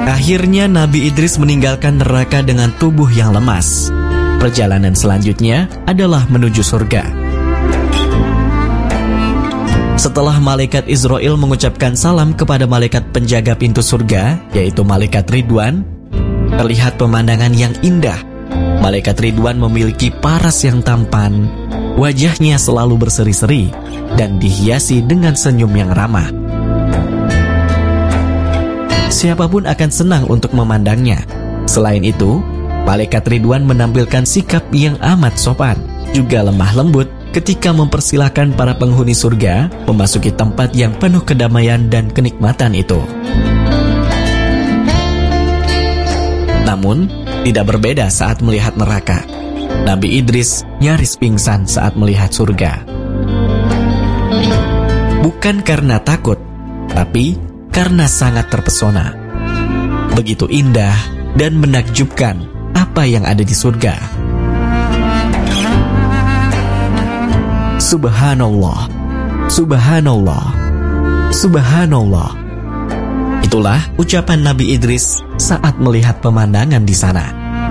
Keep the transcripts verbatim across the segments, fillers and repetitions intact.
Akhirnya Nabi Idris meninggalkan neraka dengan tubuh yang lemas. Perjalanan selanjutnya adalah menuju surga. Setelah malaikat Israel mengucapkan salam kepada malaikat penjaga pintu surga, yaitu malaikat Ridwan, terlihat pemandangan yang indah. Malaikat Ridwan memiliki paras yang tampan, wajahnya selalu berseri-seri, dan dihiasi dengan senyum yang ramah. Siapapun akan senang untuk memandangnya. Selain itu, malaikat Ridwan menampilkan sikap yang amat sopan, juga lemah lembut ketika mempersilahkan para penghuni surga memasuki tempat yang penuh kedamaian dan kenikmatan itu. Namun, tidak berbeda saat melihat neraka. Nabi Idris nyaris pingsan saat melihat surga. Bukan karena takut, tapi karena sangat terpesona. Begitu indah dan menakjubkan apa yang ada di surga. Subhanallah, Subhanallah, Subhanallah. Itulah ucapan Nabi Idris saat melihat pemandangan di sana.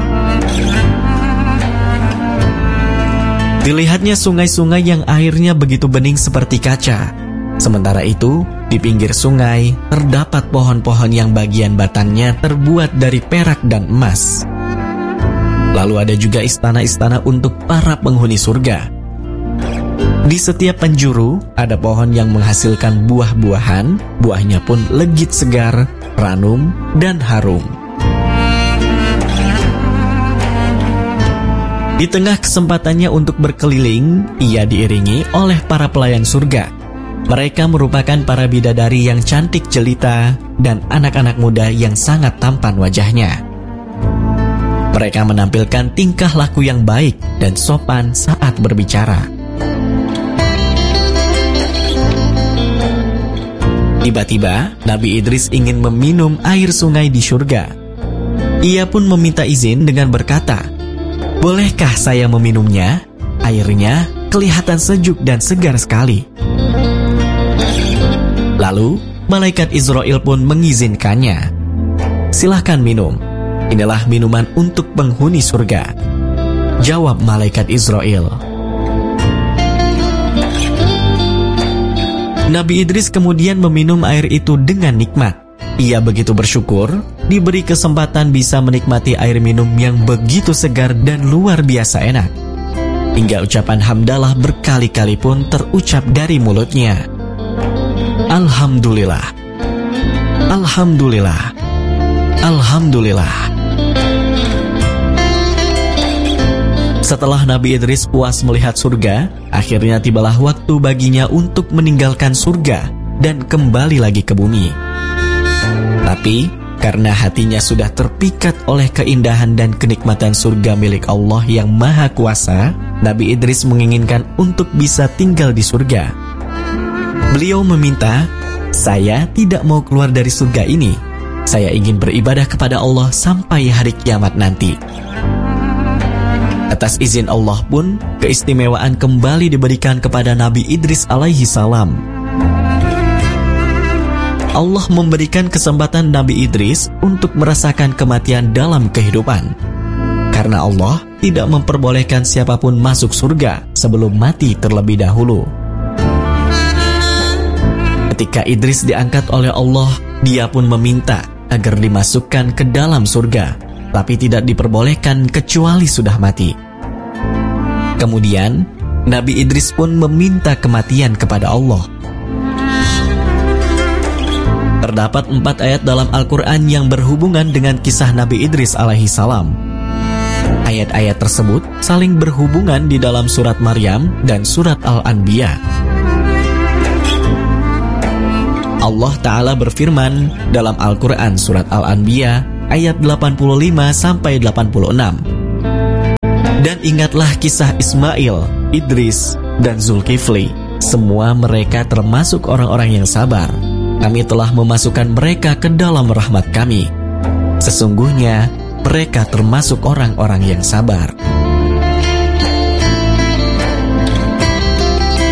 Dilihatnya sungai-sungai yang airnya begitu bening seperti kaca. Sementara itu, di pinggir sungai terdapat pohon-pohon yang bagian batangnya terbuat dari perak dan emas. Lalu ada juga istana-istana untuk para penghuni surga. Di setiap penjuru ada pohon yang menghasilkan buah-buahan, buahnya pun legit segar, ranum, dan harum. Di tengah kesempatannya untuk berkeliling, ia diiringi oleh para pelayan surga. Mereka merupakan para bidadari yang cantik jelita dan anak-anak muda yang sangat tampan wajahnya. Mereka menampilkan tingkah laku yang baik dan sopan saat berbicara. Tiba-tiba, Nabi Idris ingin meminum air sungai di surga. Ia pun meminta izin dengan berkata, "Bolehkah saya meminumnya? Airnya kelihatan sejuk dan segar sekali." Lalu, malaikat Israel pun mengizinkannya. "Silahkan minum. Inilah minuman untuk penghuni surga," jawab malaikat Israel. Nabi Idris kemudian meminum air itu dengan nikmat. Ia begitu bersyukur diberi kesempatan bisa menikmati air minum yang begitu segar dan luar biasa enak. Hingga ucapan hamdalah berkali-kali pun terucap dari mulutnya. Alhamdulillah, Alhamdulillah, Alhamdulillah. Setelah Nabi Idris puas melihat surga, akhirnya tibalah waktu baginya untuk meninggalkan surga dan kembali lagi ke bumi. Tapi, karena hatinya sudah terpikat oleh keindahan dan kenikmatan surga milik Allah yang Maha Kuasa, Nabi Idris menginginkan untuk bisa tinggal di surga. Beliau meminta, "Saya tidak mau keluar dari surga ini. Saya ingin beribadah kepada Allah sampai hari kiamat nanti." Atas izin Allah pun, keistimewaan kembali diberikan kepada Nabi Idris alaihi salam. Allah memberikan kesempatan Nabi Idris untuk merasakan kematian dalam kehidupan. Karena Allah tidak memperbolehkan siapapun masuk surga sebelum mati terlebih dahulu. Ketika Idris diangkat oleh Allah, dia pun meminta agar dimasukkan ke dalam surga, tapi tidak diperbolehkan kecuali sudah mati. Kemudian, Nabi Idris pun meminta kematian kepada Allah. Terdapat empat ayat dalam Al-Quran yang berhubungan dengan kisah Nabi Idris alaihi salam. Ayat-ayat tersebut saling berhubungan di dalam surat Maryam dan surat Al-Anbiya. Allah Ta'ala berfirman dalam Al-Quran surat Al-Anbiya ayat delapan puluh lima sampai delapan puluh enam. Dan ingatlah kisah Ismail, Idris, dan Zulkifli. Semua mereka termasuk orang-orang yang sabar. Kami telah memasukkan mereka ke dalam rahmat kami. Sesungguhnya mereka termasuk orang-orang yang sabar.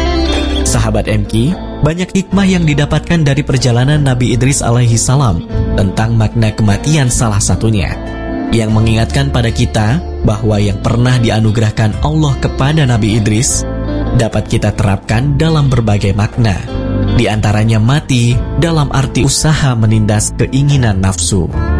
Sahabat M Q, banyak hikmah yang didapatkan dari perjalanan Nabi Idris alaihi salam. tentang makna kematian salah satunya, yang mengingatkan pada kita bahwa yang pernah dianugerahkan Allah kepada Nabi Idris dapat kita terapkan dalam berbagai makna, di antaranya mati dalam arti usaha menindas keinginan nafsu.